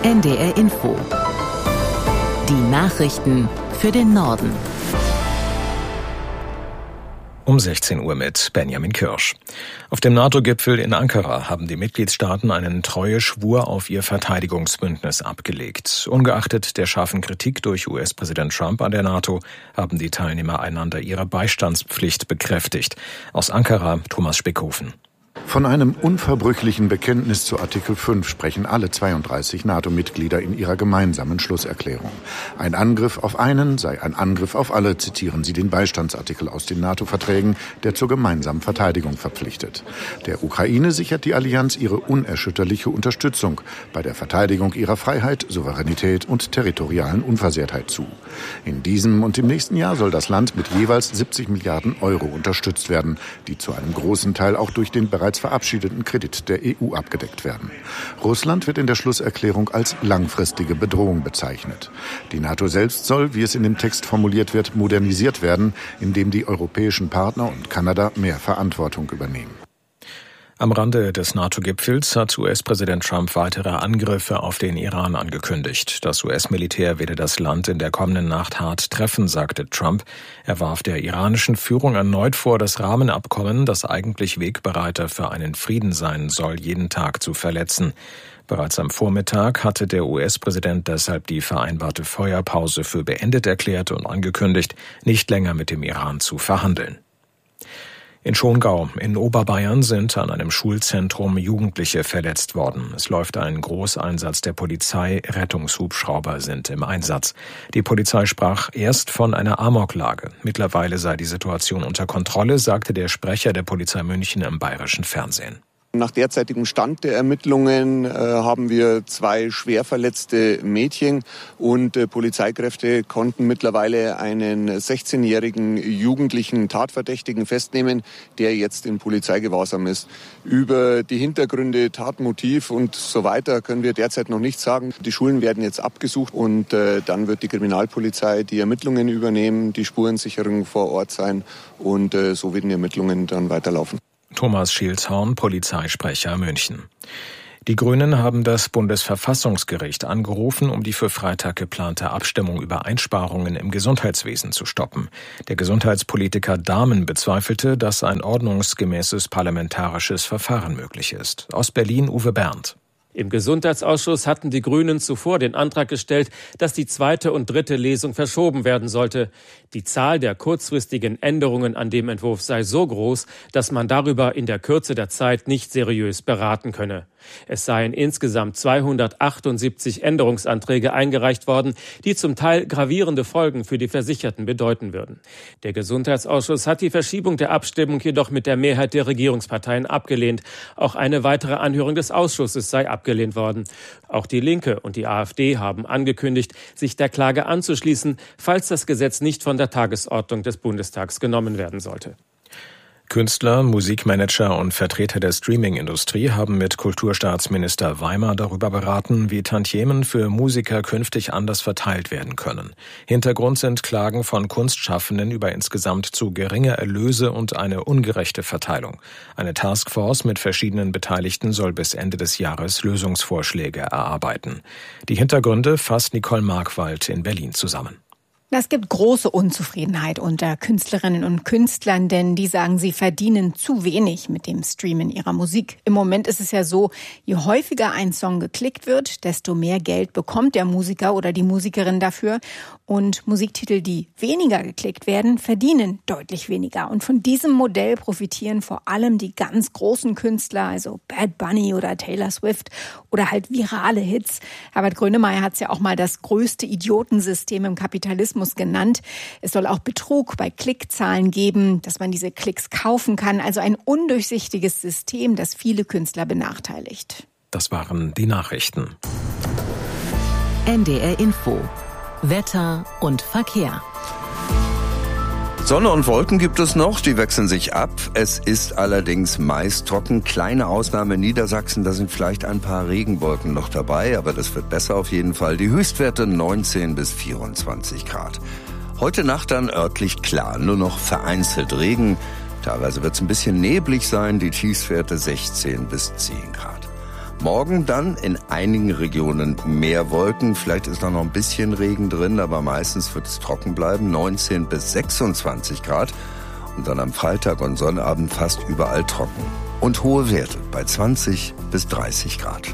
NDR Info. Die Nachrichten für den Norden. Um 16 Uhr mit Benjamin Kirsch. Auf dem NATO-Gipfel in Ankara haben die Mitgliedstaaten einen Treueschwur auf ihr Verteidigungsbündnis abgelegt. Ungeachtet der scharfen Kritik durch US-Präsident Trump an der NATO haben die Teilnehmer einander ihre Beistandspflicht bekräftigt. Aus Ankara Thomas Spickhofen. Von einem unverbrüchlichen Bekenntnis zu Artikel 5 sprechen alle 32 NATO-Mitglieder in ihrer gemeinsamen Schlusserklärung. Ein Angriff auf einen sei ein Angriff auf alle, zitieren sie den Beistandsartikel aus den NATO-Verträgen, der zur gemeinsamen Verteidigung verpflichtet. Der Ukraine sichert die Allianz ihre unerschütterliche Unterstützung bei der Verteidigung ihrer Freiheit, Souveränität und territorialen Unversehrtheit zu. In diesem und im nächsten Jahr soll das Land mit jeweils 70 Milliarden Euro unterstützt werden, die zu einem großen Teil auch durch den bereits verabschiedeten Kredit der EU abgedeckt werden. Russland wird in der Schlusserklärung als langfristige Bedrohung bezeichnet. Die NATO selbst soll, wie es in dem Text formuliert wird, modernisiert werden, indem die europäischen Partner und Kanada mehr Verantwortung übernehmen. Am Rande des NATO-Gipfels hat US-Präsident Trump weitere Angriffe auf den Iran angekündigt. Das US-Militär werde das Land in der kommenden Nacht hart treffen, sagte Trump. Er warf der iranischen Führung erneut vor, das Rahmenabkommen, das eigentlich Wegbereiter für einen Frieden sein soll, jeden Tag zu verletzen. Bereits am Vormittag hatte der US-Präsident deshalb die vereinbarte Feuerpause für beendet erklärt und angekündigt, nicht länger mit dem Iran zu verhandeln. In Schongau in Oberbayern sind an einem Schulzentrum Jugendliche verletzt worden. Es läuft ein Großeinsatz der Polizei, Rettungshubschrauber sind im Einsatz. Die Polizei sprach erst von einer Amoklage. Mittlerweile sei die Situation unter Kontrolle, sagte der Sprecher der Polizei München im bayerischen Fernsehen. Nach derzeitigem Stand der Ermittlungen haben wir 2 schwer verletzte Mädchen und Polizeikräfte konnten mittlerweile einen 16-jährigen jugendlichen Tatverdächtigen festnehmen, der jetzt in Polizeigewahrsam ist. Über die Hintergründe, Tatmotiv und so weiter können wir derzeit noch nichts sagen. Die Schulen werden jetzt abgesucht und dann wird die Kriminalpolizei die Ermittlungen übernehmen, die Spurensicherung vor Ort sein und so werden die Ermittlungen dann weiterlaufen. Thomas Schielshorn, Polizeisprecher München. Die Grünen haben das Bundesverfassungsgericht angerufen, um die für Freitag geplante Abstimmung über Einsparungen im Gesundheitswesen zu stoppen. Der Gesundheitspolitiker Dahmen bezweifelte, dass ein ordnungsgemäßes parlamentarisches Verfahren möglich ist. Aus Berlin Uwe Berndt. Im Gesundheitsausschuss hatten die Grünen zuvor den Antrag gestellt, dass die 2. und 3. Lesung verschoben werden sollte. Die Zahl der kurzfristigen Änderungen an dem Entwurf sei so groß, dass man darüber in der Kürze der Zeit nicht seriös beraten könne. Es seien insgesamt 278 Änderungsanträge eingereicht worden, die zum Teil gravierende Folgen für die Versicherten bedeuten würden. Der Gesundheitsausschuss hat die Verschiebung der Abstimmung jedoch mit der Mehrheit der Regierungsparteien abgelehnt. Auch eine weitere Anhörung des Ausschusses sei abgelehnt worden. Auch die Linke und die AfD haben angekündigt, sich der Klage anzuschließen, falls das Gesetz nicht von der Tagesordnung des Bundestags genommen werden sollte. Künstler, Musikmanager und Vertreter der Streaming-Industrie haben mit Kulturstaatsminister Weimer darüber beraten, wie Tantiemen für Musiker künftig anders verteilt werden können. Hintergrund sind Klagen von Kunstschaffenden über insgesamt zu geringe Erlöse und eine ungerechte Verteilung. Eine Taskforce mit verschiedenen Beteiligten soll bis Ende des Jahres Lösungsvorschläge erarbeiten. Die Hintergründe fasst Nicole Markwald in Berlin zusammen. Es gibt große Unzufriedenheit unter Künstlerinnen und Künstlern, denn die sagen, sie verdienen zu wenig mit dem Streamen ihrer Musik. Im Moment ist es ja so, je häufiger ein Song geklickt wird, desto mehr Geld bekommt der Musiker oder die Musikerin dafür. Und Musiktitel, die weniger geklickt werden, verdienen deutlich weniger. Und von diesem Modell profitieren vor allem die ganz großen Künstler, also Bad Bunny oder Taylor Swift oder halt virale Hits. Herbert Grönemeyer hat es ja auch mal das größte Idiotensystem im Kapitalismus genannt. Es soll auch Betrug bei Klickzahlen geben, dass man diese Klicks kaufen kann. Also ein undurchsichtiges System, das viele Künstler benachteiligt. Das waren die Nachrichten. NDR Info. Wetter und Verkehr. Sonne und Wolken gibt es noch, die wechseln sich ab. Es ist allerdings meist trocken. Kleine Ausnahme in Niedersachsen, da sind vielleicht ein paar Regenwolken noch dabei, aber das wird besser auf jeden Fall. Die Höchstwerte 19 bis 24 Grad. Heute Nacht dann örtlich klar, nur noch vereinzelt Regen. Teilweise wird es ein bisschen neblig sein, die Tiefstwerte 16 bis 10 Grad. Morgen dann in einigen Regionen mehr Wolken. Vielleicht ist da noch ein bisschen Regen drin, aber meistens wird es trocken bleiben. 19 bis 26 Grad. Und dann am Freitag und Sonnabend fast überall trocken. Und hohe Werte bei 20 bis 30 Grad.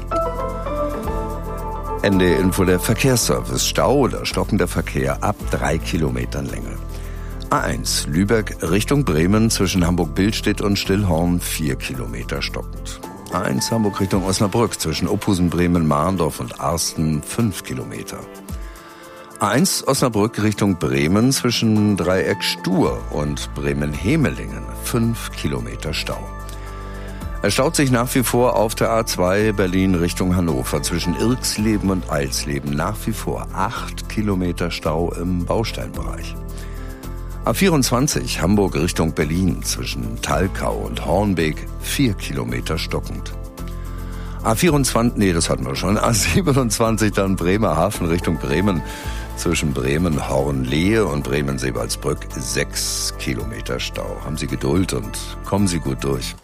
Ende Info der Verkehrsservice. Stau oder stockender Verkehr ab 3 Kilometern Länge. A1 Lübeck Richtung Bremen zwischen Hamburg-Billstedt und Stillhorn 4 Kilometer stockend. A1 Hamburg Richtung Osnabrück zwischen Ophusen, Bremen, Mahndorf und Arsten 5 Kilometer. A1 Osnabrück Richtung Bremen zwischen Dreieck Stur und Bremen-Hemelingen 5 Kilometer Stau. Es staut sich nach wie vor auf der A2 Berlin Richtung Hannover zwischen Irxleben und Eilsleben nach wie vor 8 Kilometer Stau im Bausteinbereich. A24 Hamburg Richtung Berlin zwischen Thalkau und Hornbeek 4 Kilometer stockend. das hatten wir schon. A27 dann Bremerhaven Richtung Bremen zwischen Bremen Hornlehe und Bremen Seebaldsbrück 6 Kilometer Stau. Haben Sie Geduld und kommen Sie gut durch.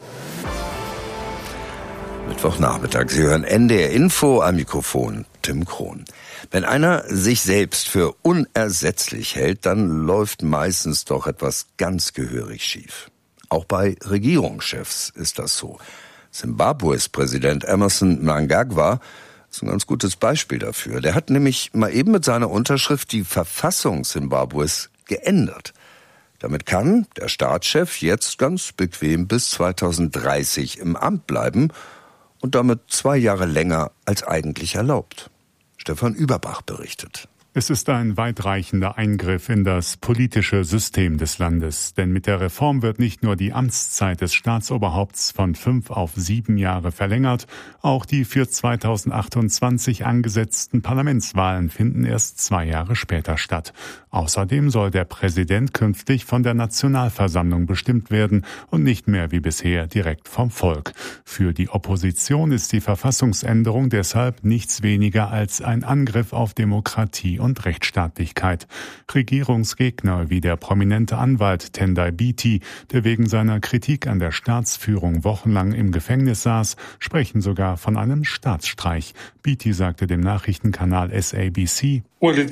Mittwochnachmittag. Sie hören NDR Info, am Mikrofon Tim Krohn. Wenn einer sich selbst für unersetzlich hält, dann läuft meistens doch etwas ganz gehörig schief. Auch bei Regierungschefs ist das so. Zimbabwes Präsident Emmerson Mnangagwa ist ein ganz gutes Beispiel dafür. Der hat nämlich mal eben mit seiner Unterschrift die Verfassung Zimbabwes geändert. Damit kann der Staatschef jetzt ganz bequem bis 2030 im Amt bleiben und damit 2 Jahre länger als eigentlich erlaubt. Stefan Überbach berichtet. Es ist ein weitreichender Eingriff in das politische System des Landes. Denn mit der Reform wird nicht nur die Amtszeit des Staatsoberhaupts von 5 auf 7 Jahre verlängert, auch die für 2028 angesetzten Parlamentswahlen finden erst 2 Jahre später statt. Außerdem soll der Präsident künftig von der Nationalversammlung bestimmt werden und nicht mehr wie bisher direkt vom Volk. Für die Opposition ist die Verfassungsänderung deshalb nichts weniger als ein Angriff auf Demokratie und Rechtsstaatlichkeit. Regierungsgegner wie der prominente Anwalt Tendai Biti, der wegen seiner Kritik an der Staatsführung wochenlang im Gefängnis saß, sprechen sogar von einem Staatsstreich. Biti sagte dem Nachrichtenkanal SABC: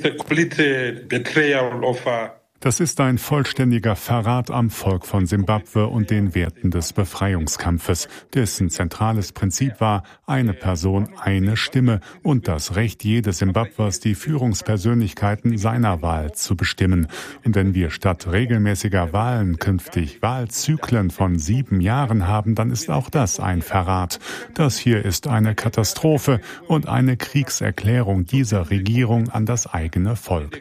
Das ist ein vollständiger Verrat am Volk von Simbabwe und den Werten des Befreiungskampfes, dessen zentrales Prinzip war, eine Person, eine Stimme und das Recht jedes Simbabwers, die Führungspersönlichkeiten seiner Wahl zu bestimmen. Und wenn wir statt regelmäßiger Wahlen künftig Wahlzyklen von 7 Jahren haben, dann ist auch das ein Verrat. Das hier ist eine Katastrophe und eine Kriegserklärung dieser Regierung an das eigene Volk.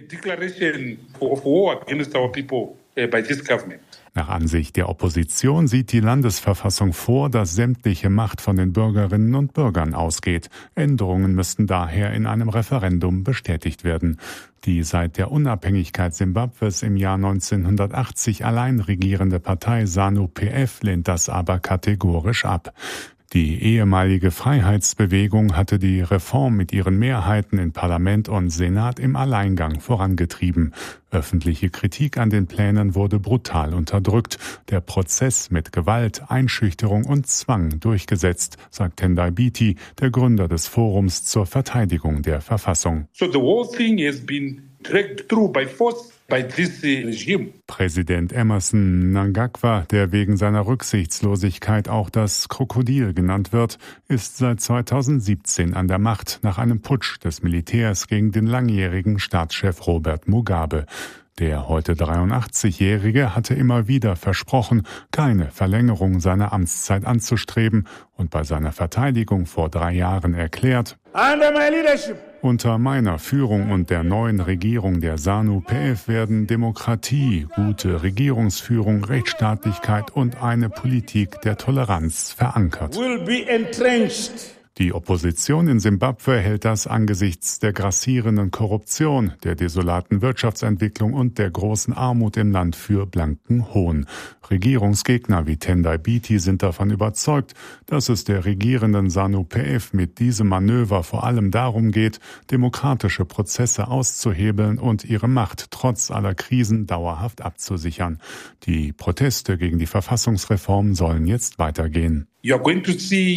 Nach Ansicht der Opposition sieht die Landesverfassung vor, dass sämtliche Macht von den Bürgerinnen und Bürgern ausgeht. Änderungen müssten daher in einem Referendum bestätigt werden. Die seit der Unabhängigkeit Simbabwes im Jahr 1980 allein regierende Partei ZANU-PF lehnt das aber kategorisch ab. Die ehemalige Freiheitsbewegung hatte die Reform mit ihren Mehrheiten in Parlament und Senat im Alleingang vorangetrieben. Öffentliche Kritik an den Plänen wurde brutal unterdrückt. Der Prozess mit Gewalt, Einschüchterung und Zwang durchgesetzt, sagt Tendai Biti, der Gründer des Forums zur Verteidigung der Verfassung. So the whole thing has been dragged through by force. Präsident Emmerson Mnangagwa, der wegen seiner Rücksichtslosigkeit auch das Krokodil genannt wird, ist seit 2017 an der Macht nach einem Putsch des Militärs gegen den langjährigen Staatschef Robert Mugabe. Der heute 83-Jährige hatte immer wieder versprochen, keine Verlängerung seiner Amtszeit anzustreben und bei seiner Verteidigung vor 3 Jahren erklärt: Unter meiner Führung und der neuen Regierung der ZANU-PF werden Demokratie, gute Regierungsführung, Rechtsstaatlichkeit und eine Politik der Toleranz verankert. Die Opposition in Simbabwe hält das angesichts der grassierenden Korruption, der desolaten Wirtschaftsentwicklung und der großen Armut im Land für blanken Hohn. Regierungsgegner wie Tendai Biti sind davon überzeugt, dass es der regierenden ZANU-PF mit diesem Manöver vor allem darum geht, demokratische Prozesse auszuhebeln und ihre Macht trotz aller Krisen dauerhaft abzusichern. Die Proteste gegen die Verfassungsreform sollen jetzt weitergehen. You are going to see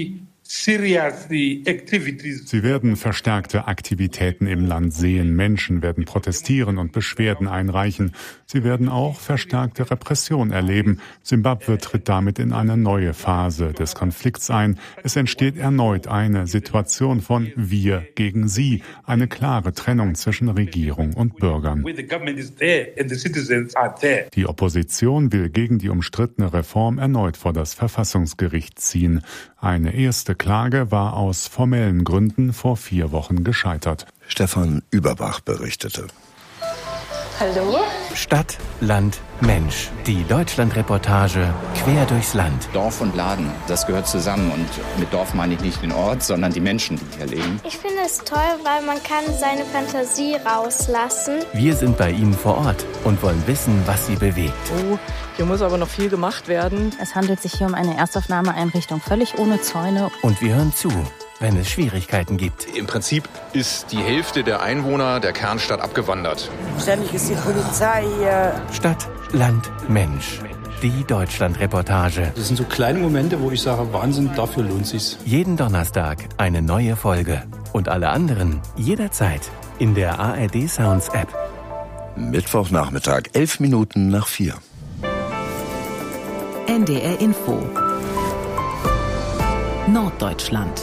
Sie werden verstärkte Aktivitäten im Land sehen. Menschen werden protestieren und Beschwerden einreichen. Sie werden auch verstärkte Repression erleben. Simbabwe tritt damit in eine neue Phase des Konflikts ein. Es entsteht erneut eine Situation von wir gegen sie, eine klare Trennung zwischen Regierung und Bürgern. Die Opposition will gegen die umstrittene Reform erneut vor das Verfassungsgericht ziehen. Eine erste Klage war aus formellen Gründen vor 4 Wochen gescheitert. Stefan Überbach berichtete. Hallo? Stadt, Land, Mensch. Die Deutschland-Reportage quer durchs Land. Dorf und Laden, das gehört zusammen. Und mit Dorf meine ich nicht den Ort, sondern die Menschen, die hier leben. Ich finde es toll, weil man kann seine Fantasie rauslassen. Wir sind bei Ihnen vor Ort und wollen wissen, was Sie bewegt. Oh, hier muss aber noch viel gemacht werden. Es handelt sich hier um eine Erstaufnahmeeinrichtung, völlig ohne Zäune. Und wir hören zu, wenn es Schwierigkeiten gibt. Im Prinzip ist die Hälfte der Einwohner der Kernstadt abgewandert. Ständig ist die Polizei hier. Stadt, Land, Mensch. Die Deutschland-Reportage. Das sind so kleine Momente, wo ich sage, Wahnsinn, dafür lohnt sich's. Jeden Donnerstag eine neue Folge. Und alle anderen jederzeit in der ARD Sounds App. Mittwochnachmittag, 11 Minuten nach 4. NDR Info. Norddeutschland.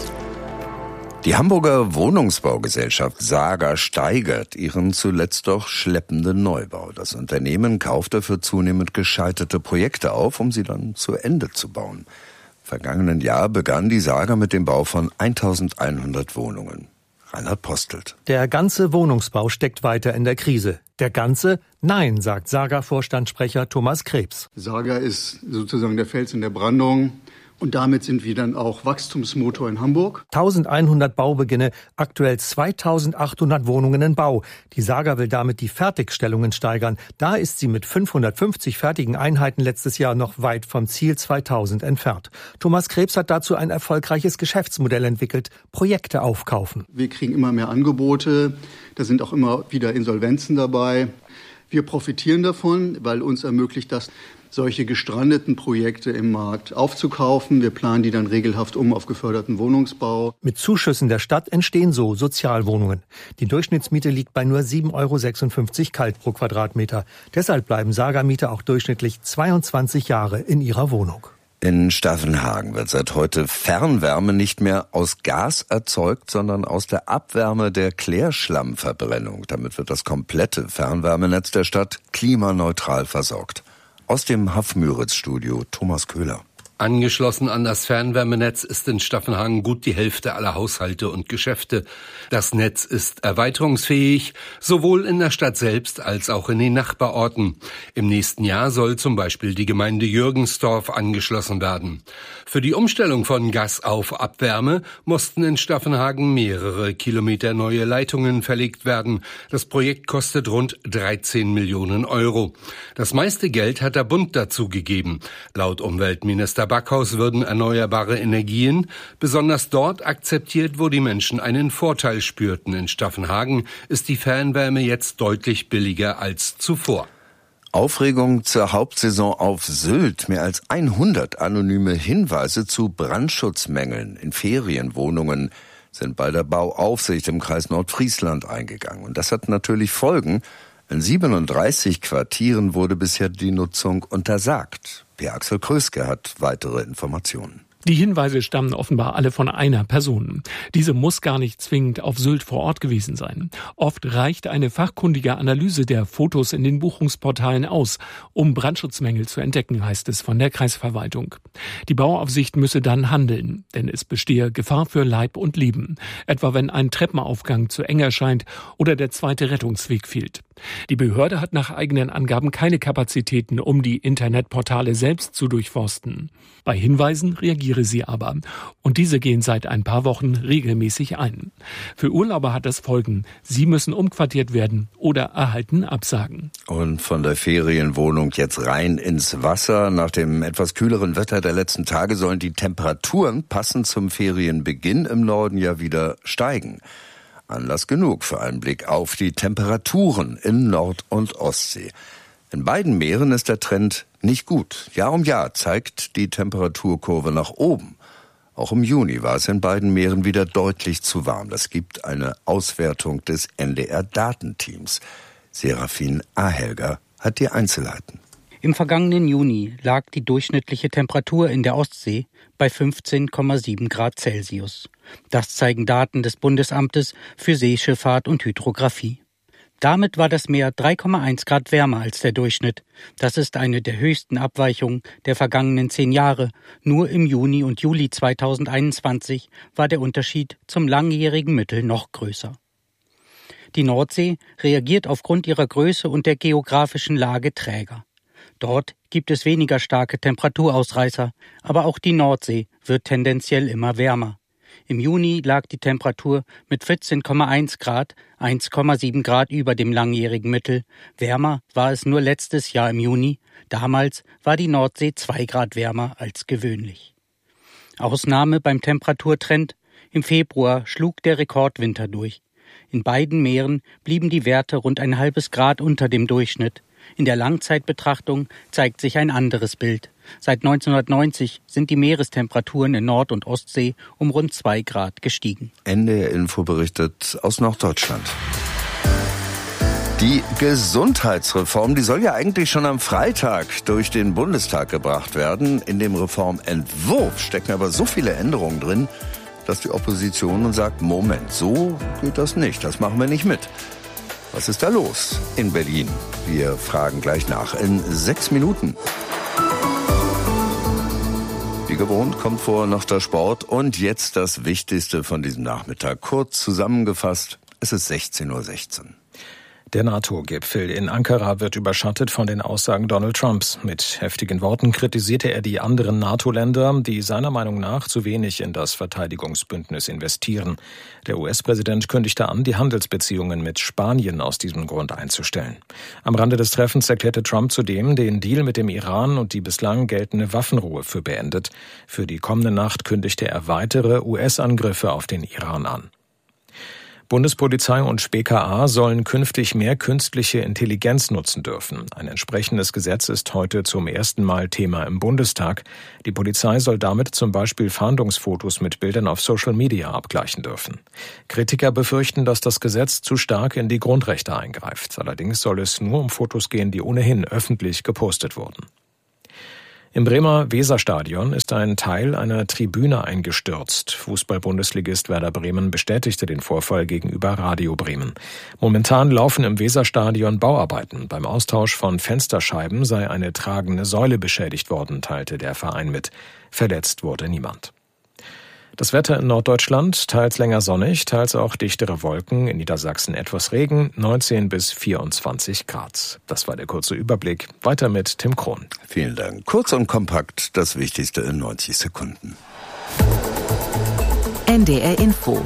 Die Hamburger Wohnungsbaugesellschaft Saga steigert ihren zuletzt doch schleppenden Neubau. Das Unternehmen kauft dafür zunehmend gescheiterte Projekte auf, um sie dann zu Ende zu bauen. Im vergangenen Jahr begann die Saga mit dem Bau von 1100 Wohnungen. Reinhard Postelt. Der ganze Wohnungsbau steckt weiter in der Krise. Der ganze? Nein, sagt Saga-Vorstandssprecher Thomas Krebs. Saga ist sozusagen der Fels in der Brandung. Und damit sind wir dann auch Wachstumsmotor in Hamburg. 1100 Baubeginne, aktuell 2800 Wohnungen in Bau. Die Saga will damit die Fertigstellungen steigern. Da ist sie mit 550 fertigen Einheiten letztes Jahr noch weit vom Ziel 2000 entfernt. Thomas Krebs hat dazu ein erfolgreiches Geschäftsmodell entwickelt: Projekte aufkaufen. Wir kriegen immer mehr Angebote. Da sind auch immer wieder Insolvenzen dabei. Wir profitieren davon, weil uns ermöglicht das, solche gestrandeten Projekte im Markt aufzukaufen. Wir planen die dann regelhaft um auf geförderten Wohnungsbau. Mit Zuschüssen der Stadt entstehen so Sozialwohnungen. Die Durchschnittsmiete liegt bei nur 7,56 € kalt pro Quadratmeter. Deshalb bleiben Saga-Mieter auch durchschnittlich 22 Jahre in ihrer Wohnung. In Staffenhagen wird seit heute Fernwärme nicht mehr aus Gas erzeugt, sondern aus der Abwärme der Klärschlammverbrennung. Damit wird das komplette Fernwärmenetz der Stadt klimaneutral versorgt. Aus dem Haff-Müritz-Studio Thomas Köhler. Angeschlossen an das Fernwärmenetz ist in Staffenhagen gut die Hälfte aller Haushalte und Geschäfte. Das Netz ist erweiterungsfähig, sowohl in der Stadt selbst als auch in den Nachbarorten. Im nächsten Jahr soll zum Beispiel die Gemeinde Jürgensdorf angeschlossen werden. Für die Umstellung von Gas auf Abwärme mussten in Staffenhagen mehrere Kilometer neue Leitungen verlegt werden. Das Projekt kostet rund 13 Millionen €. Das meiste Geld hat der Bund dazu gegeben. Laut Umweltminister Backhaus würden erneuerbare Energien besonders dort akzeptiert, wo die Menschen einen Vorteil spürten. In Staffenhagen ist die Fernwärme jetzt deutlich billiger als zuvor. Aufregung zur Hauptsaison auf Sylt. Mehr als 100 anonyme Hinweise zu Brandschutzmängeln in Ferienwohnungen sind bei der Bauaufsicht im Kreis Nordfriesland eingegangen. Und das hat natürlich Folgen. In 37 Quartieren wurde bisher die Nutzung untersagt. Pierre-Axel Kröske hat weitere Informationen. Die Hinweise stammen offenbar alle von einer Person. Diese muss gar nicht zwingend auf Sylt vor Ort gewesen sein. Oft reicht eine fachkundige Analyse der Fotos in den Buchungsportalen aus, um Brandschutzmängel zu entdecken, heißt es von der Kreisverwaltung. Die Bauaufsicht müsse dann handeln, denn es bestehe Gefahr für Leib und Leben, etwa wenn ein Treppenaufgang zu eng erscheint oder der zweite Rettungsweg fehlt. Die Behörde hat nach eigenen Angaben keine Kapazitäten, um die Internetportale selbst zu durchforsten. Bei Hinweisen reagiere sie aber. Und diese gehen seit ein paar Wochen regelmäßig ein. Für Urlauber hat das Folgen. Sie müssen umquartiert werden oder erhalten Absagen. Und von der Ferienwohnung jetzt rein ins Wasser. Nach dem etwas kühleren Wetter der letzten Tage sollen die Temperaturen passend zum Ferienbeginn im Norden ja wieder steigen. Anlass genug für einen Blick auf die Temperaturen in Nord- und Ostsee. In beiden Meeren ist der Trend nicht gut. Jahr um Jahr zeigt die Temperaturkurve nach oben. Auch im Juni war es in beiden Meeren wieder deutlich zu warm. Das gibt eine Auswertung des NDR-Datenteams. Serafin Ahelger hat die Einzelheiten. Im vergangenen Juni lag die durchschnittliche Temperatur in der Ostsee bei 15,7 Grad Celsius. Das zeigen Daten des Bundesamtes für Seeschifffahrt und Hydrographie. Damit war das Meer 3,1 Grad wärmer als der Durchschnitt. Das ist eine der höchsten Abweichungen der vergangenen 10 Jahre. Nur im Juni und Juli 2021 war der Unterschied zum langjährigen Mittel noch größer. Die Nordsee reagiert aufgrund ihrer Größe und der geografischen Lage träger. Dort gibt es weniger starke Temperaturausreißer, aber auch die Nordsee wird tendenziell immer wärmer. Im Juni lag die Temperatur mit 14,1 Grad, 1,7 Grad über dem langjährigen Mittel. Wärmer war es nur letztes Jahr im Juni. Damals war die Nordsee 2 Grad wärmer als gewöhnlich. Ausnahme beim Temperaturtrend: Im Februar schlug der Rekordwinter durch. In beiden Meeren blieben die Werte rund ein halbes Grad unter dem Durchschnitt. In der Langzeitbetrachtung zeigt sich ein anderes Bild. Seit 1990 sind die Meerestemperaturen in Nord- und Ostsee um rund 2 Grad gestiegen. NDR Info berichtet aus Norddeutschland. Die Gesundheitsreform, die soll ja eigentlich schon am Freitag durch den Bundestag gebracht werden. In dem Reformentwurf stecken aber so viele Änderungen drin, dass die Opposition nun sagt, Moment, so geht das nicht, das machen wir nicht mit. Was ist da los in Berlin? Wir fragen gleich nach in 6 Minuten. Wie gewohnt kommt vor noch der Sport und jetzt das Wichtigste von diesem Nachmittag. Kurz zusammengefasst, es ist 16:16 Uhr. Der NATO-Gipfel in Ankara wird überschattet von den Aussagen Donald Trumps. Mit heftigen Worten kritisierte er die anderen NATO-Länder, die seiner Meinung nach zu wenig in das Verteidigungsbündnis investieren. Der US-Präsident kündigte an, die Handelsbeziehungen mit Spanien aus diesem Grund einzustellen. Am Rande des Treffens erklärte Trump zudem den Deal mit dem Iran und die bislang geltende Waffenruhe für beendet. Für die kommende Nacht kündigte er weitere US-Angriffe auf den Iran an. Bundespolizei und BKA sollen künftig mehr künstliche Intelligenz nutzen dürfen. Ein entsprechendes Gesetz ist heute zum ersten Mal Thema im Bundestag. Die Polizei soll damit zum Beispiel Fahndungsfotos mit Bildern auf Social Media abgleichen dürfen. Kritiker befürchten, dass das Gesetz zu stark in die Grundrechte eingreift. Allerdings soll es nur um Fotos gehen, die ohnehin öffentlich gepostet wurden. Im Bremer Weserstadion ist ein Teil einer Tribüne eingestürzt. Fußball-Bundesligist Werder Bremen bestätigte den Vorfall gegenüber Radio Bremen. Momentan laufen im Weserstadion Bauarbeiten. Beim Austausch von Fensterscheiben sei eine tragende Säule beschädigt worden, teilte der Verein mit. Verletzt wurde niemand. Das Wetter in Norddeutschland, teils länger sonnig, teils auch dichtere Wolken, in Niedersachsen etwas Regen, 19 bis 24 Grad. Das war der kurze Überblick. Weiter mit Tim Krohn. Vielen Dank. Kurz und kompakt, das Wichtigste in 90 Sekunden. NDR Info.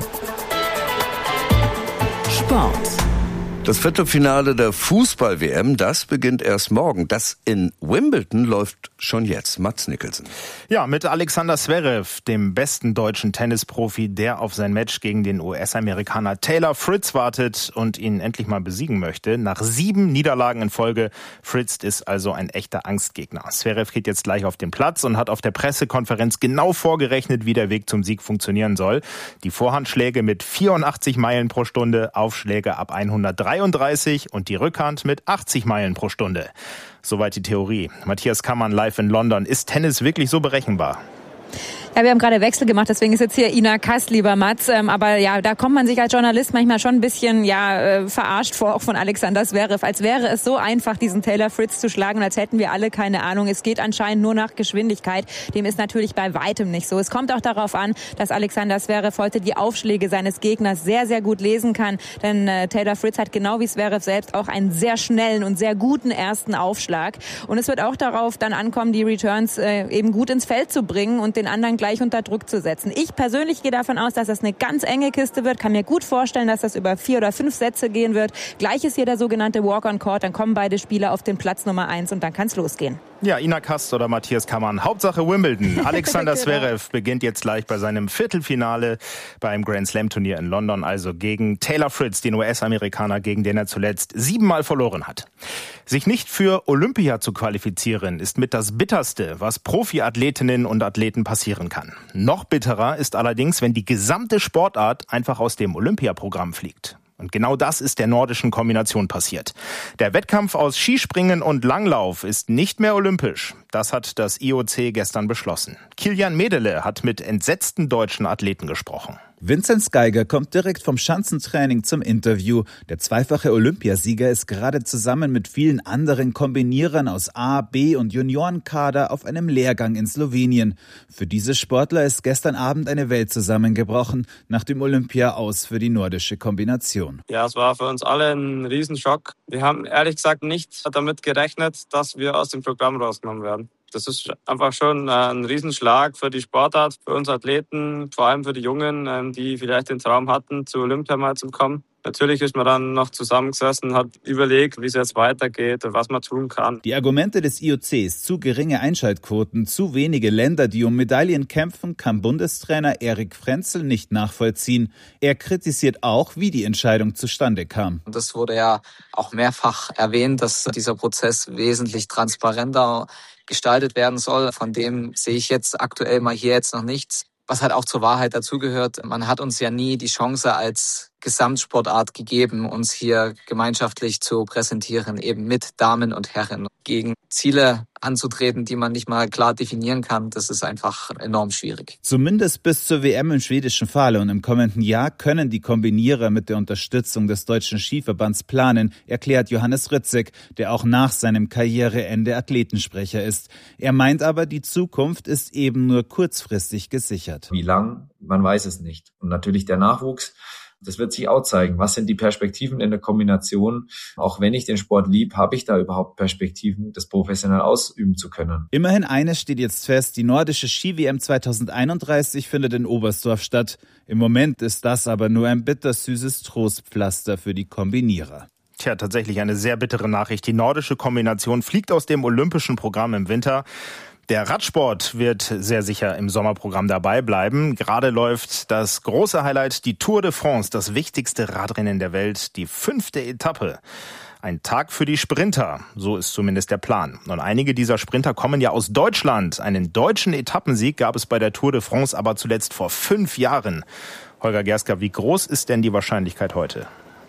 Sport. Das Viertelfinale der Fußball-WM, das beginnt erst morgen. Das in Wimbledon läuft schon jetzt. Mats Nicholson. Ja, mit Alexander Zverev, dem besten deutschen Tennisprofi, der auf sein Match gegen den US-Amerikaner Taylor Fritz wartet und ihn endlich mal besiegen möchte. Nach 7 Niederlagen in Folge. Fritz ist also ein echter Angstgegner. Zverev geht jetzt gleich auf den Platz und hat auf der Pressekonferenz genau vorgerechnet, wie der Weg zum Sieg funktionieren soll. Die Vorhandschläge mit 84 Meilen pro Stunde, Aufschläge ab 133 und die Rückhand mit 80 Meilen pro Stunde. Soweit die Theorie. Matthias Kammann live in London. Ist Tennis wirklich so berechenbar? Ja, wir haben gerade Wechsel gemacht, deswegen ist jetzt hier Ina Kass, lieber Mats. Aber ja, da kommt man sich als Journalist manchmal schon ein bisschen verarscht vor, auch von Alexander Zverev. Als wäre es so einfach, diesen Taylor Fritz zu schlagen und als hätten wir alle keine Ahnung. Es geht anscheinend nur nach Geschwindigkeit. Dem ist natürlich bei weitem nicht so. Es kommt auch darauf an, dass Alexander Zverev heute die Aufschläge seines Gegners sehr, sehr gut lesen kann. Denn Taylor Fritz hat genau wie Zverev selbst auch einen sehr schnellen und sehr guten ersten Aufschlag. Und es wird auch darauf dann ankommen, die Returns eben gut ins Feld zu bringen und den anderen gleich unter Druck zu setzen. Ich persönlich gehe davon aus, dass das eine ganz enge Kiste wird. Kann mir gut vorstellen, dass das über 4 oder 5 Sätze gehen wird. Gleich ist hier der sogenannte Walk on Court. Dann kommen beide Spieler auf den Platz Nummer 1 und dann kann es losgehen. Ja, Ina Kast oder Matthias Kammann. Hauptsache Wimbledon. Alexander Zverev beginnt jetzt gleich bei seinem Viertelfinale beim Grand Slam Turnier in London, also gegen Taylor Fritz, den US-Amerikaner, gegen den er zuletzt 7-mal verloren hat. Sich nicht für Olympia zu qualifizieren, ist mit das Bitterste, was Profiathletinnen und Athleten passieren kann. Noch bitterer ist allerdings, wenn die gesamte Sportart einfach aus dem Olympiaprogramm fliegt. Und genau das ist der nordischen Kombination passiert. Der Wettkampf aus Skispringen und Langlauf ist nicht mehr olympisch. Das hat das IOC gestern beschlossen. Kilian Medele hat mit entsetzten deutschen Athleten gesprochen. Vinzenz Geiger kommt direkt vom Schanzentraining zum Interview. Der zweifache Olympiasieger ist gerade zusammen mit vielen anderen Kombinierern aus A-, B- und Juniorenkader auf einem Lehrgang in Slowenien. Für diese Sportler ist gestern Abend eine Welt zusammengebrochen, nach dem Olympia-Aus für die nordische Kombination. Ja, es war für uns alle ein Riesenschock. Wir haben ehrlich gesagt nicht damit gerechnet, dass wir aus dem Programm rausgenommen werden. Das ist einfach schon ein Riesenschlag für die Sportart, für uns Athleten, vor allem für die Jungen, die vielleicht den Traum hatten, zu Olympia mal zu kommen. Natürlich ist man dann noch zusammengesessen, hat überlegt, wie es jetzt weitergeht und was man tun kann. Die Argumente des IOCs, zu geringe Einschaltquoten, zu wenige Länder, die um Medaillen kämpfen, kann Bundestrainer Erik Frenzel nicht nachvollziehen. Er kritisiert auch, wie die Entscheidung zustande kam. Das wurde ja auch mehrfach erwähnt, dass dieser Prozess wesentlich transparenter gestaltet werden soll. Von dem sehe ich jetzt aktuell mal hier jetzt noch nichts. Was halt auch zur Wahrheit dazugehört, man hat uns ja nie die Chance als Gesamtsportart gegeben, uns hier gemeinschaftlich zu präsentieren, eben mit Damen und Herren. Gegen Ziele anzutreten, die man nicht mal klar definieren kann, das ist einfach enorm schwierig. Zumindest bis zur WM im schwedischen Falun im kommenden Jahr können die Kombinierer mit der Unterstützung des Deutschen Skiverbands planen, erklärt Johannes Ritzek, der auch nach seinem Karriereende Athletensprecher ist. Er meint aber, die Zukunft ist eben nur kurzfristig gesichert. Wie lang? Man weiß es nicht. Und natürlich der Nachwuchs. Das wird sich auch zeigen. Was sind die Perspektiven in der Kombination? Auch wenn ich den Sport lieb, habe ich da überhaupt Perspektiven, das professionell ausüben zu können? Immerhin eines steht jetzt fest, die nordische Ski-WM 2031 findet in Oberstdorf statt. Im Moment ist das aber nur ein bittersüßes Trostpflaster für die Kombinierer. Tja, tatsächlich eine sehr bittere Nachricht. Die nordische Kombination fliegt aus dem olympischen Programm im Winter. Der Radsport wird sehr sicher im Sommerprogramm dabei bleiben. Gerade läuft das große Highlight, die Tour de France, das wichtigste Radrennen der Welt, die 5. Etappe. Ein Tag für die Sprinter, so ist zumindest der Plan. Und einige dieser Sprinter kommen ja aus Deutschland. Einen deutschen Etappensieg gab es bei der Tour de France aber zuletzt vor 5 Jahren. Holger Gerska, wie groß ist denn die Wahrscheinlichkeit heute?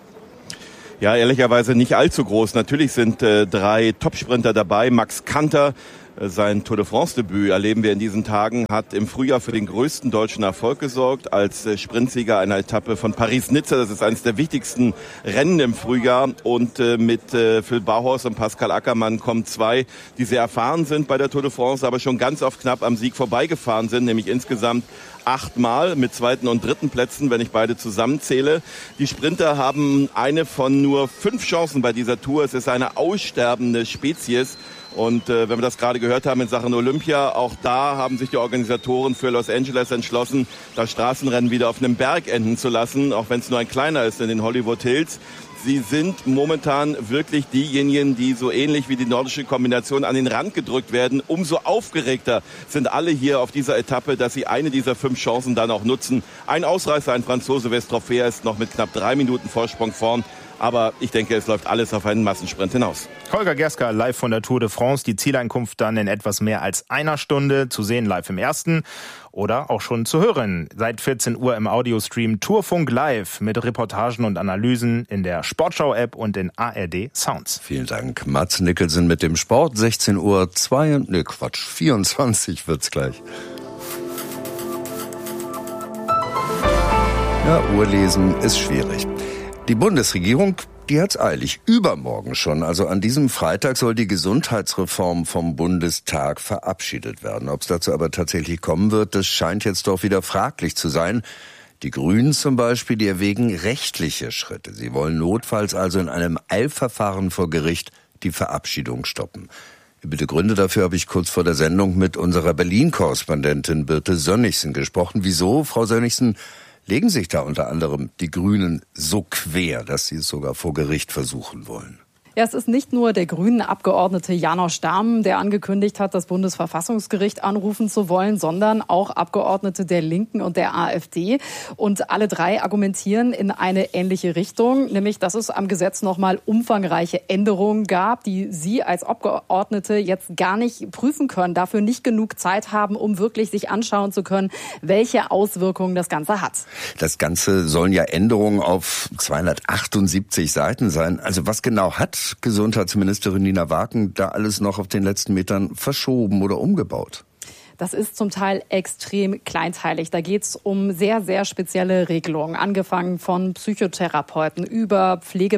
Ja, ehrlicherweise nicht allzu groß. Natürlich sind 3 Topsprinter dabei. Max Kanter, sein Tour de France-Debüt erleben wir in diesen Tagen, hat im Frühjahr für den größten deutschen Erfolg gesorgt als Sprintsieger einer Etappe von Paris-Nizza. Das ist eines der wichtigsten Rennen im Frühjahr. Und mit Phil Bauhaus und Pascal Ackermann kommen 2, die sehr erfahren sind bei der Tour de France, aber schon ganz oft knapp am Sieg vorbeigefahren sind, nämlich insgesamt 8-mal mit 2. und 3. Plätzen, wenn ich beide zusammenzähle. Die Sprinter haben eine von nur 5 Chancen bei dieser Tour. Es ist eine aussterbende Spezies. Und wenn wir das gerade gehört haben in Sachen Olympia, auch da haben sich die Organisatoren für Los Angeles entschlossen, das Straßenrennen wieder auf einem Berg enden zu lassen, auch wenn es nur ein kleiner ist in den Hollywood Hills. Sie sind momentan wirklich diejenigen, die so ähnlich wie die nordische Kombination an den Rand gedrückt werden. Umso aufgeregter sind alle hier auf dieser Etappe, dass sie eine dieser 5 Chancen dann auch nutzen. Ein Ausreißer, ein Franzose, Westrophea, ist noch mit knapp 3 Minuten Vorsprung vorn. Aber ich denke, es läuft alles auf einen Massensprint hinaus. Holger Gerska live von der Tour de France. Die Zieleinkunft dann in etwas mehr als einer Stunde. Zu sehen live im Ersten oder auch schon zu hören. Seit 14 Uhr im Audiostream Tourfunk Live mit Reportagen und Analysen in der Sportschau-App und in ARD Sounds. Vielen Dank. Mats Nicholson mit dem Sport. 24 wird's gleich. Ja, Uhrlesen ist schwierig. Die Bundesregierung, die hat's eilig. Übermorgen schon, also an diesem Freitag, soll die Gesundheitsreform vom Bundestag verabschiedet werden. Ob es dazu aber tatsächlich kommen wird, das scheint jetzt doch wieder fraglich zu sein. Die Grünen zum Beispiel, die erwägen rechtliche Schritte. Sie wollen notfalls also in einem Eilverfahren vor Gericht die Verabschiedung stoppen. Bitte Gründe dafür habe ich kurz vor der Sendung mit unserer Berlin-Korrespondentin Birte Sönnigsen gesprochen. Wieso, Frau Sönnigsen, legen sich da unter anderem die Grünen so quer, dass sie es sogar vor Gericht versuchen wollen? Ja, es ist nicht nur der Grünen-Abgeordnete Janosch Dahm, der angekündigt hat, das Bundesverfassungsgericht anrufen zu wollen, sondern auch Abgeordnete der Linken und der AfD. Und alle drei argumentieren in eine ähnliche Richtung, nämlich, dass es am Gesetz nochmal umfangreiche Änderungen gab, die sie als Abgeordnete jetzt gar nicht prüfen können, dafür nicht genug Zeit haben, um wirklich sich anschauen zu können, welche Auswirkungen das Ganze hat. Das Ganze sollen ja Änderungen auf 278 Seiten sein. Also was genau hat Gesundheitsministerin Nina Wagen da alles noch auf den letzten Metern verschoben oder umgebaut? Das ist zum Teil extrem kleinteilig. Da geht es um sehr, sehr spezielle Regelungen, angefangen von Psychotherapeuten über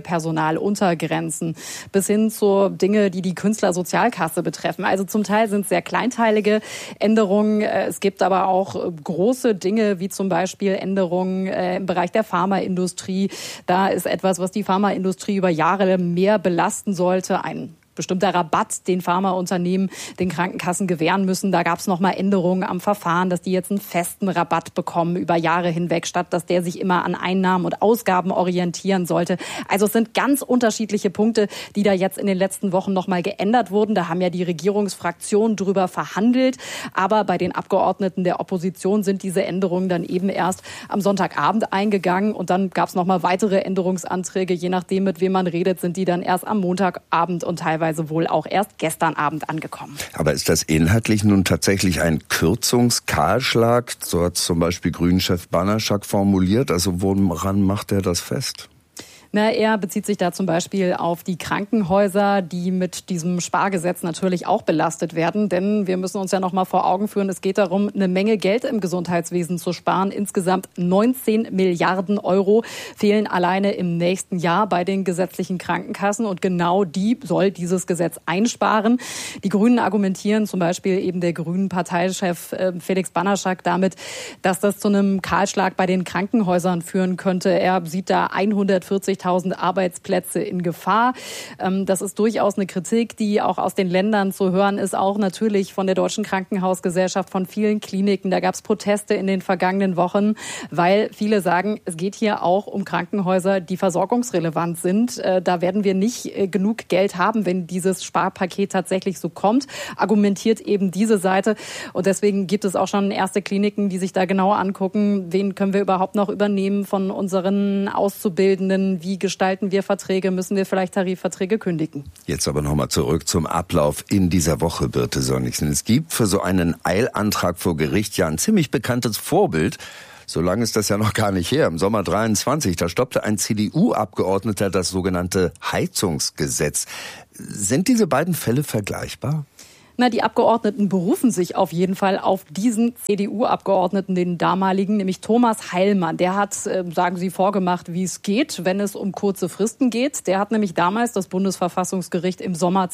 Pflegepersonaluntergrenzen bis hin zu Dinge, die die Künstlersozialkasse betreffen. Also zum Teil sind es sehr kleinteilige Änderungen. Es gibt aber auch große Dinge, wie zum Beispiel Änderungen im Bereich der Pharmaindustrie. Da ist etwas, was die Pharmaindustrie über Jahre mehr belasten sollte, ein bestimmter Rabatt, den Pharmaunternehmen den Krankenkassen gewähren müssen. Da gab es nochmal Änderungen am Verfahren, dass die jetzt einen festen Rabatt bekommen über Jahre hinweg, statt dass der sich immer an Einnahmen und Ausgaben orientieren sollte. Also es sind ganz unterschiedliche Punkte, die da jetzt in den letzten Wochen nochmal geändert wurden. Da haben ja die Regierungsfraktionen drüber verhandelt. Aber bei den Abgeordneten der Opposition sind diese Änderungen dann eben erst am Sonntagabend eingegangen. Und dann gab es nochmal weitere Änderungsanträge. Je nachdem, mit wem man redet, sind die dann erst am Montagabend und teilweise wohl auch erst gestern Abend angekommen. Aber ist das inhaltlich nun tatsächlich ein Kürzungskahlschlag? So hat zum Beispiel Grünen-Chef Banaschak formuliert. Also woran macht er das fest? Na, er bezieht sich da zum Beispiel auf die Krankenhäuser, die mit diesem Spargesetz natürlich auch belastet werden. Denn wir müssen uns ja noch mal vor Augen führen, es geht darum, eine Menge Geld im Gesundheitswesen zu sparen. Insgesamt 19 Milliarden Euro fehlen alleine im nächsten Jahr bei den gesetzlichen Krankenkassen. Und genau die soll dieses Gesetz einsparen. Die Grünen argumentieren, zum Beispiel eben der grünen Parteichef Felix Banaschak, damit, dass das zu einem Kahlschlag bei den Krankenhäusern führen könnte. Er sieht da 140.000 Arbeitsplätze in Gefahr. Das ist durchaus eine Kritik, die auch aus den Ländern zu hören ist, auch natürlich von der Deutschen Krankenhausgesellschaft, von vielen Kliniken. Da gab es Proteste in den vergangenen Wochen, weil viele sagen, es geht hier auch um Krankenhäuser, die versorgungsrelevant sind. Da werden wir nicht genug Geld haben, wenn dieses Sparpaket tatsächlich so kommt, argumentiert eben diese Seite. Und deswegen gibt es auch schon erste Kliniken, die sich da genauer angucken, wen können wir überhaupt noch übernehmen von unseren Auszubildenden, wie gestalten wir Verträge, müssen wir vielleicht Tarifverträge kündigen. Jetzt aber nochmal zurück zum Ablauf in dieser Woche, Birte Sönnigsen. Es gibt für so einen Eilantrag vor Gericht ja ein ziemlich bekanntes Vorbild. So lange ist das ja noch gar nicht her. Im Sommer 23, da stoppte ein CDU-Abgeordneter das sogenannte Heizungsgesetz. Sind diese beiden Fälle vergleichbar? Na, die Abgeordneten berufen sich auf jeden Fall auf diesen CDU-Abgeordneten, den damaligen, nämlich Thomas Heilmann. Der hat, sagen sie, vorgemacht, wie es geht, wenn es um kurze Fristen geht. Der hat nämlich damals das Bundesverfassungsgericht im Sommer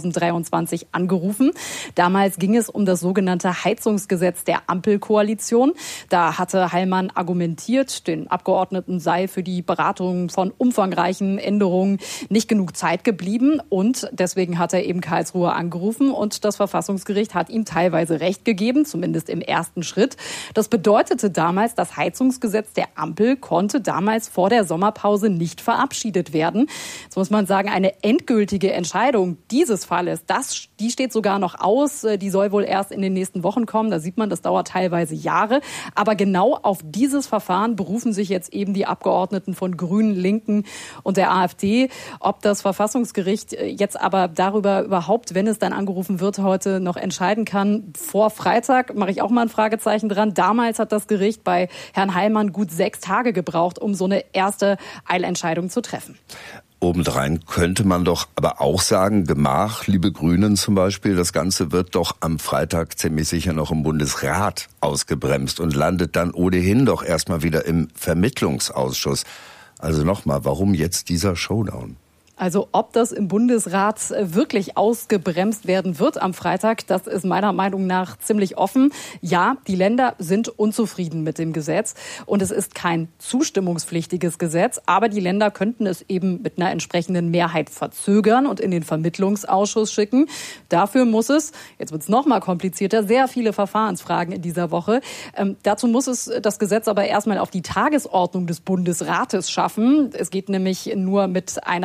2023 angerufen. Damals ging es um das sogenannte Heizungsgesetz der Ampelkoalition. Da hatte Heilmann argumentiert, den Abgeordneten sei für die Beratung von umfangreichen Änderungen nicht genug Zeit geblieben. Und deswegen hat er eben Karlsruhe angerufen und das Verfassungsgericht hat ihm teilweise Recht gegeben, zumindest im ersten Schritt. Das bedeutete damals, das Heizungsgesetz der Ampel konnte damals vor der Sommerpause nicht verabschiedet werden. Jetzt muss man sagen, eine endgültige Entscheidung dieses Falles, die steht sogar noch aus. Die soll wohl erst in den nächsten Wochen kommen. Da sieht man, das dauert teilweise Jahre. Aber genau auf dieses Verfahren berufen sich jetzt eben die Abgeordneten von Grünen, Linken und der AfD. Ob das Verfassungsgericht jetzt aber darüber überhaupt, wenn es dann angerufen wird, heute noch entscheiden kann. Vor Freitag mache ich auch mal ein Fragezeichen dran. Damals hat das Gericht bei Herrn Heilmann gut 6 Tage gebraucht, um so eine erste Eilentscheidung zu treffen. Obendrein könnte man doch aber auch sagen, Gemach, liebe Grünen zum Beispiel, das Ganze wird doch am Freitag ziemlich sicher noch im Bundesrat ausgebremst und landet dann ohnehin doch erstmal wieder im Vermittlungsausschuss. Also nochmal, warum jetzt dieser Showdown? Also ob das im Bundesrat wirklich ausgebremst werden wird am Freitag, das ist meiner Meinung nach ziemlich offen. Ja, die Länder sind unzufrieden mit dem Gesetz und es ist kein zustimmungspflichtiges Gesetz, aber die Länder könnten es eben mit einer entsprechenden Mehrheit verzögern und in den Vermittlungsausschuss schicken. Dafür muss es, jetzt wird es noch mal komplizierter, sehr viele Verfahrensfragen in dieser Woche. Dazu muss es das Gesetz aber erstmal auf die Tagesordnung des Bundesrates schaffen. Es geht nämlich nur mit einer entsprechenden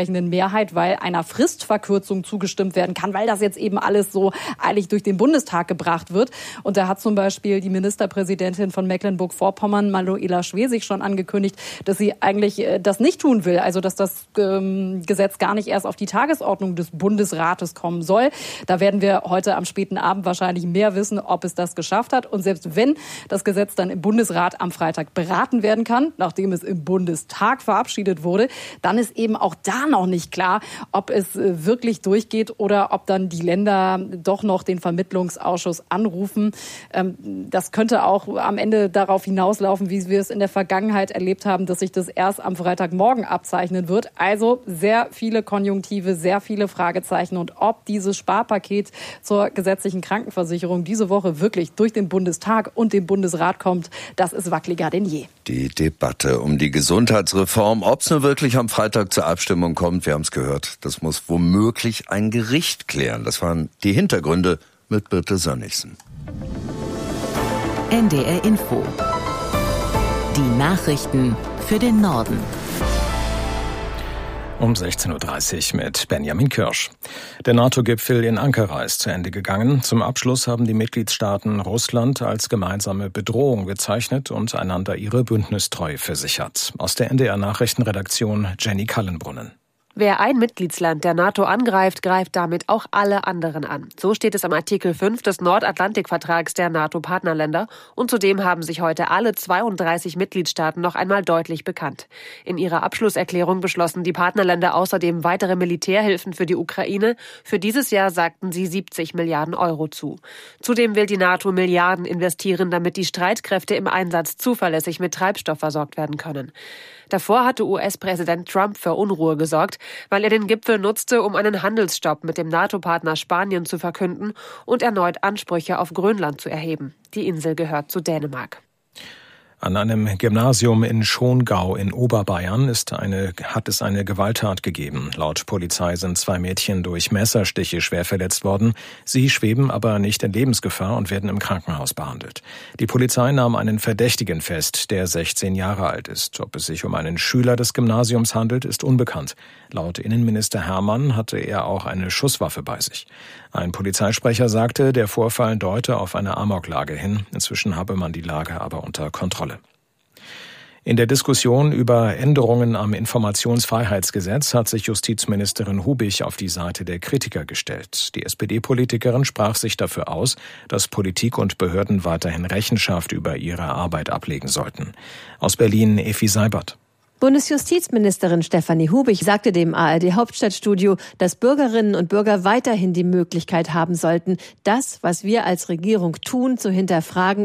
entsprechenden Mehrheit, weil einer Fristverkürzung zugestimmt werden kann, weil das jetzt eben alles so eilig durch den Bundestag gebracht wird. Und da hat zum Beispiel die Ministerpräsidentin von Mecklenburg-Vorpommern, Manuela Schwesig, schon angekündigt, dass sie eigentlich das nicht tun will. Also dass das Gesetz gar nicht erst auf die Tagesordnung des Bundesrates kommen soll. Da werden wir heute am späten Abend wahrscheinlich mehr wissen, ob es das geschafft hat. Und selbst wenn das Gesetz dann im Bundesrat am Freitag beraten werden kann, nachdem es im Bundestag verabschiedet wurde, dann ist eben auch da noch nicht klar, ob es wirklich durchgeht oder ob dann die Länder doch noch den Vermittlungsausschuss anrufen. Das könnte auch am Ende darauf hinauslaufen, wie wir es in der Vergangenheit erlebt haben, dass sich das erst am Freitagmorgen abzeichnen wird. Also sehr viele Konjunktive, sehr viele Fragezeichen. Und ob dieses Sparpaket zur gesetzlichen Krankenversicherung diese Woche wirklich durch den Bundestag und den Bundesrat kommt, das ist wackeliger denn je. Die Debatte um die Gesundheitsreform, ob es nur wirklich am Freitag zur Abstimmung kommt, wir haben es gehört, das muss womöglich ein Gericht klären. Das waren die Hintergründe mit Birte Sönnigsen. NDR Info. Die Nachrichten für den Norden. Um 16.30 Uhr mit Benjamin Kirsch. Der NATO-Gipfel in Ankara ist zu Ende gegangen. Zum Abschluss haben die Mitgliedstaaten Russland als gemeinsame Bedrohung bezeichnet und einander ihre Bündnistreue versichert. Aus der NDR-Nachrichtenredaktion Jenny Kallenbrunnen. Wer ein Mitgliedsland der NATO angreift, greift damit auch alle anderen an. So steht es am Artikel 5 des Nordatlantikvertrags der NATO-Partnerländer. Und zudem haben sich heute alle 32 Mitgliedstaaten noch einmal deutlich bekannt. In ihrer Abschlusserklärung beschlossen die Partnerländer außerdem weitere Militärhilfen für die Ukraine. Für dieses Jahr sagten sie 70 Milliarden Euro zu. Zudem will die NATO Milliarden investieren, damit die Streitkräfte im Einsatz zuverlässig mit Treibstoff versorgt werden können. Davor hatte US-Präsident Trump für Unruhe gesorgt, weil er den Gipfel nutzte, um einen Handelsstopp mit dem NATO-Partner Spanien zu verkünden und erneut Ansprüche auf Grönland zu erheben. Die Insel gehört zu Dänemark. An einem Gymnasium in Schongau in Oberbayern hat es eine Gewalttat gegeben. Laut Polizei sind 2 Mädchen durch Messerstiche schwer verletzt worden. Sie schweben aber nicht in Lebensgefahr und werden im Krankenhaus behandelt. Die Polizei nahm einen Verdächtigen fest, der 16 Jahre alt ist. Ob es sich um einen Schüler des Gymnasiums handelt, ist unbekannt. Laut Innenminister Hermann hatte er auch eine Schusswaffe bei sich. Ein Polizeisprecher sagte, der Vorfall deute auf eine Amoklage hin. Inzwischen habe man die Lage aber unter Kontrolle. In der Diskussion über Änderungen am Informationsfreiheitsgesetz hat sich Justizministerin Hubich auf die Seite der Kritiker gestellt. Die SPD-Politikerin sprach sich dafür aus, dass Politik und Behörden weiterhin Rechenschaft über ihre Arbeit ablegen sollten. Aus Berlin Effi Seibert. Bundesjustizministerin Stefanie Hubich sagte dem ARD-Hauptstadtstudio, dass Bürgerinnen und Bürger weiterhin die Möglichkeit haben sollten, das, was wir als Regierung tun, zu hinterfragen